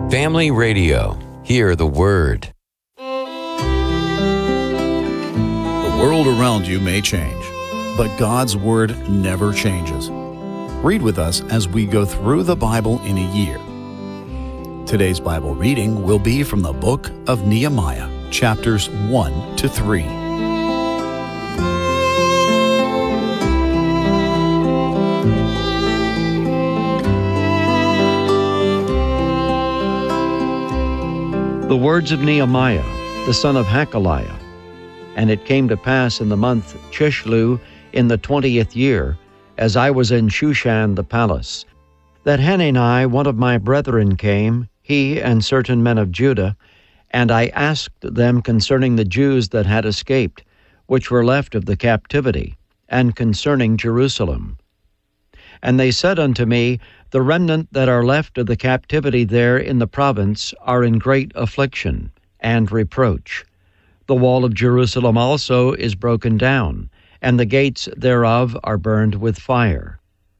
Family Radio. Hear the Word. The world around you may change, but God's Word never changes. Read with us as we go through the Bible in a year. Today's Bible reading will be from the book of Nehemiah, chapters 1 to 3. The words of Nehemiah, the son of Hakaliah. And it came to pass in the month Chishlu, in the 20th year, as I was in Shushan the palace, that Hanani, one of my brethren, came, he and certain men of Judah, and I asked them concerning the Jews that had escaped, which were left of the captivity, and concerning Jerusalem. And they said unto me, The remnant that are left of the captivity there in the province are in great affliction and reproach. The wall of Jerusalem also is broken down, and the gates thereof are burned with fire.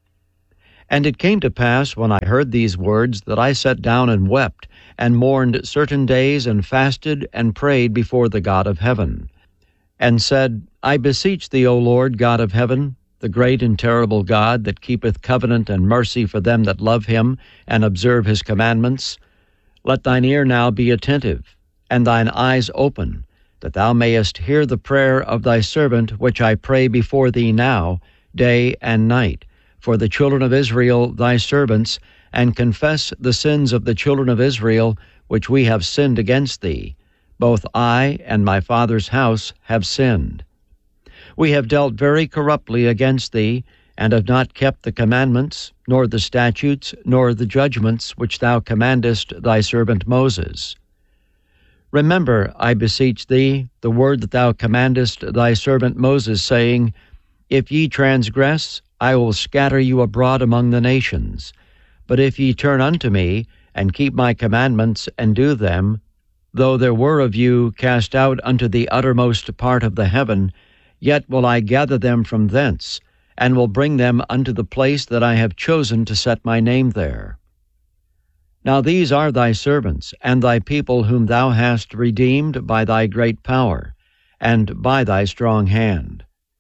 And it came to pass, when I heard these words, that I sat down and wept, and mourned certain days, and fasted and prayed before the God of heaven, and said, I beseech thee, O Lord God of heaven, the great and terrible God that keepeth covenant and mercy for them that love him and observe his commandments, let thine ear now be attentive, and thine eyes open, that thou mayest hear the prayer of thy servant, which I pray before thee now, day and night, for the children of Israel thy servants, and confess the sins of the children of Israel, which we have sinned against thee. Both I and my father's house have sinned. We have dealt very corruptly against thee, and have not kept the commandments, nor the statutes, nor the judgments which thou commandest thy servant Moses. Remember, I beseech thee, the word that thou commandest thy servant Moses, saying, If ye transgress, I will scatter you abroad among the nations. But if ye turn unto me, and keep my commandments, and do them, though there were of you cast out unto the uttermost part of the heaven, yet will I gather them from thence, and will bring them unto the place that I have chosen to set my name there. Now these are thy servants, and thy people whom thou hast redeemed by thy great power, and by thy strong hand.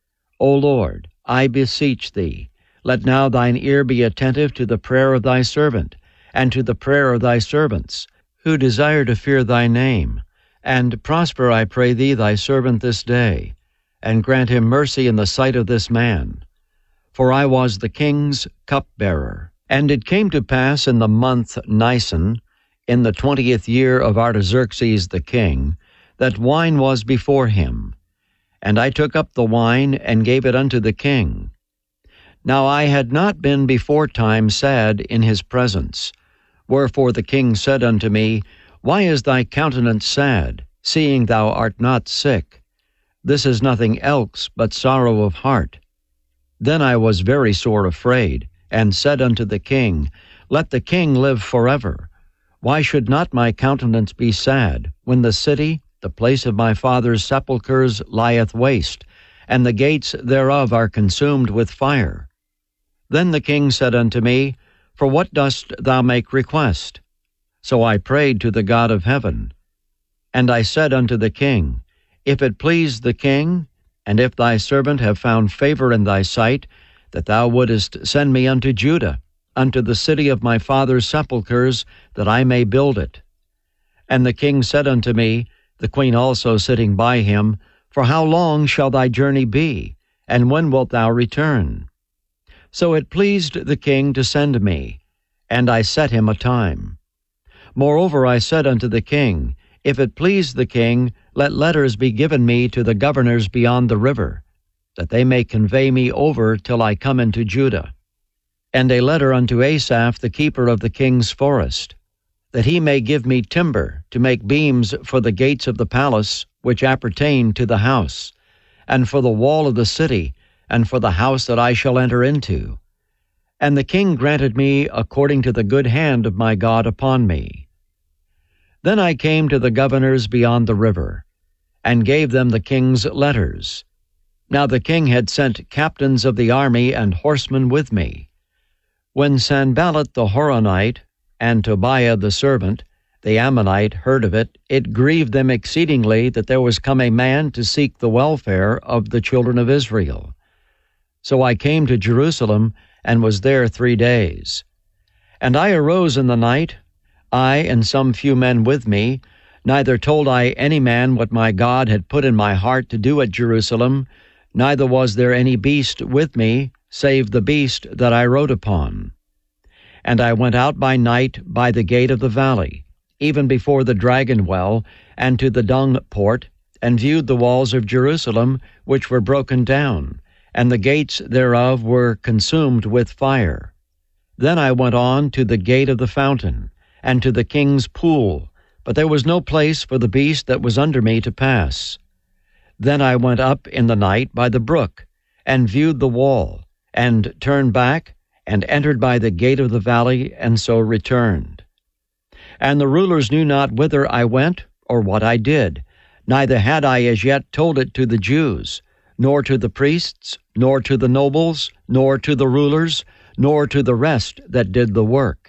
O Lord, I beseech thee, let now thine ear be attentive to the prayer of thy servant, and to the prayer of thy servants, who desire to fear thy name, and prosper, I pray thee, thy servant this day, and grant him mercy in the sight of this man. For I was the king's cupbearer. And it came to pass in the month Nisan, in the 20th year of Artaxerxes the king, that wine was before him. And I took up the wine, and gave it unto the king. Now I had not been beforetime sad in his presence. Wherefore the king said unto me, Why is thy countenance sad, seeing thou art not sick? This is nothing else but sorrow of heart. Then I was very sore afraid, and said unto the king, Let the king live forever. Why should not my countenance be sad, when the city, the place of my father's sepulchres, lieth waste, and the gates thereof are consumed with fire? Then the king said unto me, For what dost thou make request? So I prayed to the God of heaven. And I said unto the king, If it please the king, and if thy servant have found favor in thy sight, that thou wouldest send me unto Judah, unto the city of my father's sepulchres, that I may build it. And the king said unto me, the queen also sitting by him, For how long shall thy journey be, and when wilt thou return? So it pleased the king to send me, and I set him a time. Moreover I said unto the king, If it please the king, let letters be given me to the governors beyond the river, that they may convey me over till I come into Judah. And a letter unto Asaph, the keeper of the king's forest, that he may give me timber to make beams for the gates of the palace, which appertain to the house, and for the wall of the city, and for the house that I shall enter into. And the king granted me according to the good hand of my God upon me. Then I came to the governors beyond the river, and gave them the king's letters. Now the king had sent captains of the army and horsemen with me. When Sanballat the Horonite, and Tobiah the servant, the Ammonite, heard of it, it grieved them exceedingly that there was come a man to seek the welfare of the children of Israel. So I came to Jerusalem, and was there 3 days. And I arose in the night, I and some few men with me, neither told I any man what my God had put in my heart to do at Jerusalem, neither was there any beast with me, save the beast that I rode upon. And I went out by night by the gate of the valley, even before the dragon well, and to the dung port, and viewed the walls of Jerusalem, which were broken down, and the gates thereof were consumed with fire. Then I went on to the gate of the fountain, and to the king's pool, but there was no place for the beast that was under me to pass. Then I went up in the night by the brook, and viewed the wall, and turned back, and entered by the gate of the valley, and so returned. And the rulers knew not whither I went, or what I did, neither had I as yet told it to the Jews, nor to the priests, nor to the nobles, nor to the rulers, nor to the rest that did the work.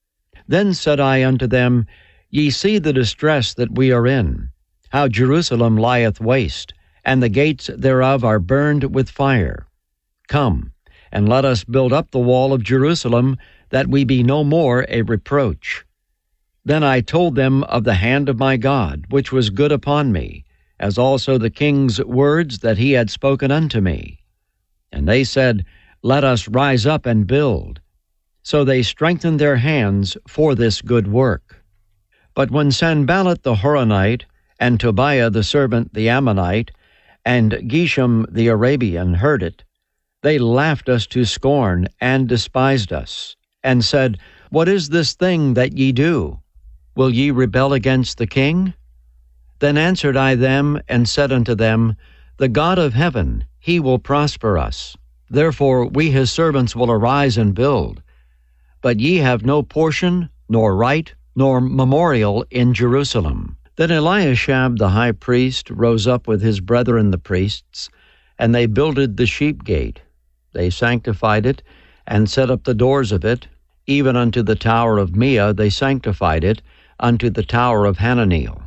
Then said I unto them, Ye see the distress that we are in, how Jerusalem lieth waste, and the gates thereof are burned with fire. Come, and let us build up the wall of Jerusalem, that we be no more a reproach. Then I told them of the hand of my God, which was good upon me, as also the king's words that he had spoken unto me. And they said, Let us rise up and build. So they strengthened their hands for this good work. But when Sanballat the Horonite, and Tobiah the servant the Ammonite, and Geshem the Arabian heard it, they laughed us to scorn, and despised us, and said, What is this thing that ye do? Will ye rebel against the king? Then answered I them, and said unto them, The God of heaven, he will prosper us. Therefore we his servants will arise and build. But ye have no portion, nor right, nor memorial in Jerusalem. Then Eliashab the high priest rose up with his brethren the priests, and they builded the sheep gate. They sanctified it, and set up the doors of it, even unto the tower of Meah they sanctified it, unto the tower of Hananeel.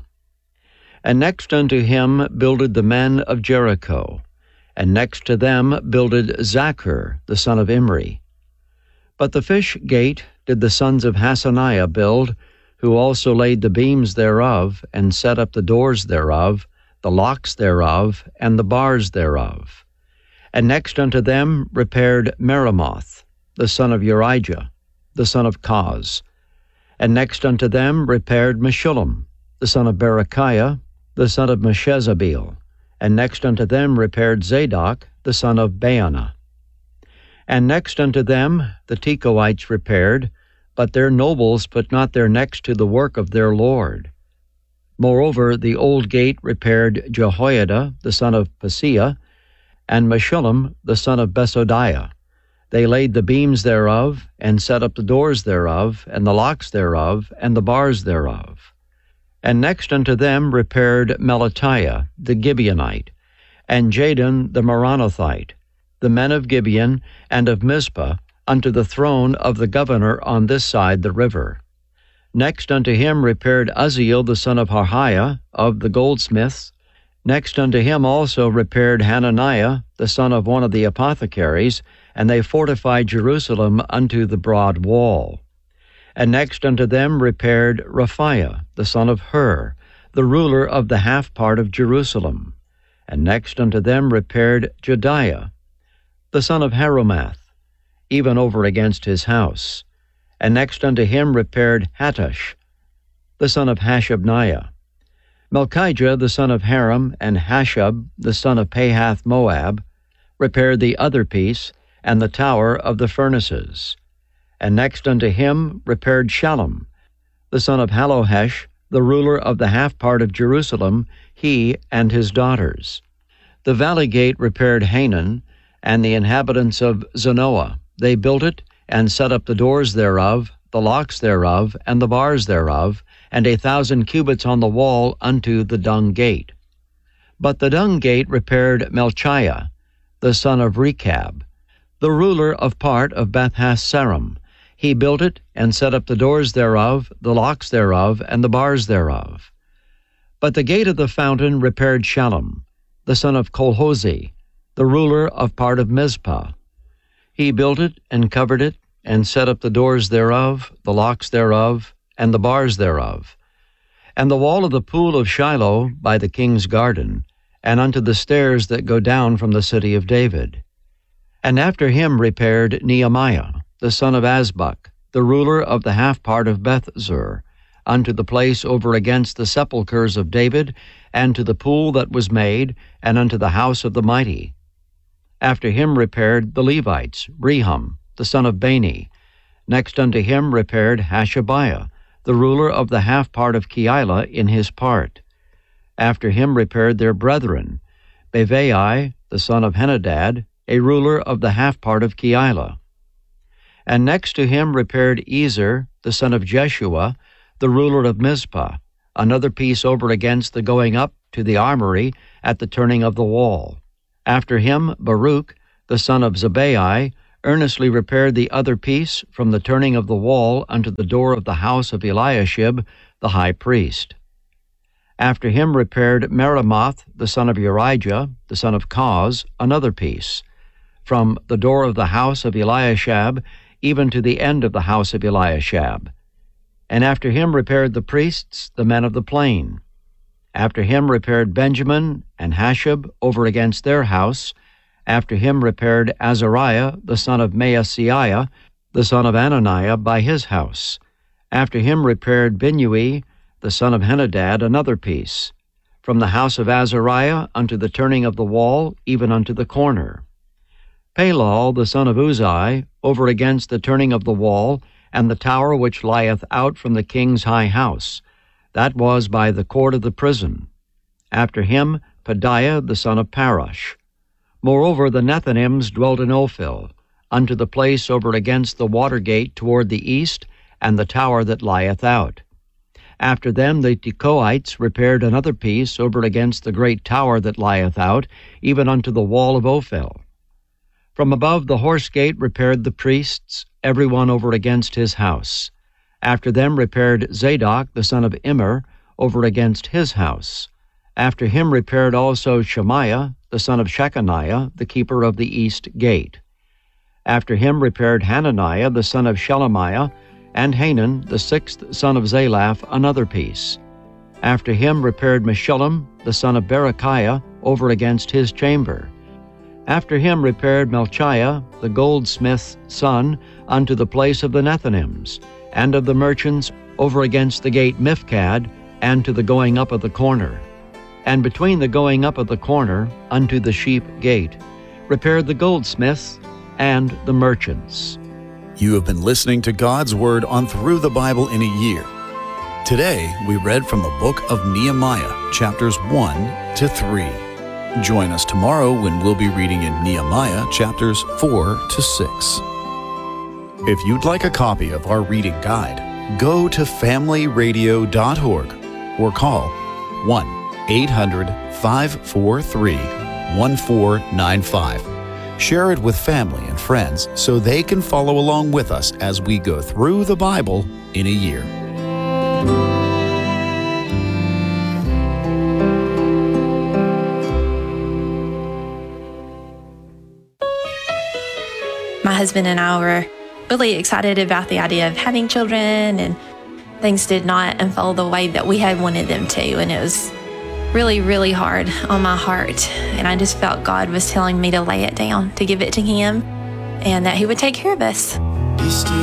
And next unto him builded the men of Jericho, and next to them builded Zachar the son of Imri. But the fish gate did the sons of Hasaniah build, who also laid the beams thereof, and set up the doors thereof, the locks thereof, and the bars thereof. And next unto them repaired Meremoth, the son of Urijah, the son of Koz. And next unto them repaired Meshullam, the son of Berechiah, the son of Meshezabeel. And next unto them repaired Zadok, the son of Baana. And next unto them the Tekoites repaired, but their nobles put not their necks to the work of their Lord. Moreover, the old gate repaired Jehoiada, the son of Paseah, and Meshullam, the son of Besodiah. They laid the beams thereof, and set up the doors thereof, and the locks thereof, and the bars thereof. And next unto them repaired Melatiah the Gibeonite, and Jadon the Meronothite, the men of Gibeon and of Mizpah, unto the throne of the governor on this side the river. Next unto him repaired Uzziel the son of Harhiah of the goldsmiths. Next unto him also repaired Hananiah the son of one of the apothecaries, and they fortified Jerusalem unto the broad wall. And next unto them repaired Raphiah the son of Hur, the ruler of the half part of Jerusalem. And next unto them repaired Jediah the son of Harumath, even over against his house. And next unto him repaired Hattush, the son of Hashabniah. Melchijah the son of Haram, and Hashub the son of Pahath Moab, repaired the other piece, and the tower of the furnaces. And next unto him repaired Shallum, the son of Hallohesh, the ruler of the half part of Jerusalem, he and his daughters. The valley gate repaired Hanan, and the inhabitants of Zanoah. They built it, and set up the doors thereof, the locks thereof, and the bars thereof, and 1,000 cubits on the wall unto the dung gate. But the dung gate repaired Melchiah, the son of Rechab, the ruler of part of Beth-Hassarim, He built it and set up the doors thereof, the locks thereof, and the bars thereof. But the gate of the fountain repaired Shallum, the son of Colhozi, the ruler of part of Mizpah. He built it and covered it, and set up the doors thereof, the locks thereof, and the bars thereof. And the wall of the pool of Shiloh by the king's garden, and unto the stairs that go down from the city of David. And after him repaired Nehemiah, the son of Azbuk, the ruler of the half part of Bethzur, unto the place over against the sepulchres of David, and to the pool that was made, and unto the house of the mighty. After him repaired the Levites, Rehum, the son of Bani. Next unto him repaired Hashabiah, the ruler of the half part of Keilah in his part. After him repaired their brethren, Bavai, the son of Henadad, a ruler of the half part of Keilah. And next to him repaired Ezer, the son of Jeshua, the ruler of Mizpah, another piece over against the going up to the armory at the turning of the wall. After him Baruch, the son of Zabbai, earnestly repaired the other piece from the turning of the wall unto the door of the house of Eliashib, the high priest. After him repaired Meremoth, the son of Urijah, the son of Koz, another piece, from the door of the house of Eliashib even to the end of the house of Eliashib. And after him repaired the priests, the men of the plain. After him repaired Benjamin and Hashab over against their house. After him repaired Azariah, the son of Maaseiah, the son of Ananiah, by his house. After him repaired Binnui, the son of Henadad, another piece, from the house of Azariah unto the turning of the wall, even unto the corner. Palal, the son of Uzai, over against the turning of the wall, and the tower which lieth out from the king's high house. That was by the court of the prison. After him Pedaiah, the son of Parosh. Moreover, the Nethinims dwelt in Ophel, unto the place over against the water gate toward the east, and the tower that lieth out. After them the Tekoites repaired another piece over against the great tower that lieth out, even unto the wall of Ophel. From above the horse gate repaired the priests, every one over against his house. After them repaired Zadok, the son of Immer, over against his house. After him repaired also Shemaiah, the son of Shechaniah, the keeper of the east gate. After him repaired Hananiah, the son of Shelemiah, and Hanan, the sixth son of Zalaph, another piece. After him repaired Meshullam, the son of Berechiah, over against his chamber. After him repaired Melchiah, the goldsmith's son, unto the place of the Nethinims, and of the merchants over against the gate Mifkad, and to the going up of the corner. And between the going up of the corner unto the sheep gate, repaired the goldsmiths and the merchants. You have been listening to God's Word on Through the Bible in a Year. Today, we read from the book of Nehemiah, chapters 1 to 3. Join us tomorrow when we'll be reading in Nehemiah, chapters 4 to 6. If you'd like a copy of our reading guide, go to familyradio.org or call 1-800-543-1495. Share it with family and friends so they can follow along with us as we go through the Bible in a year. My husband and I were really excited about the idea of having children, and things did not unfold the way that we had wanted them to, and it was really, really hard on my heart. And I just felt God was telling me to lay it down, to give it to Him, and that He would take care of us.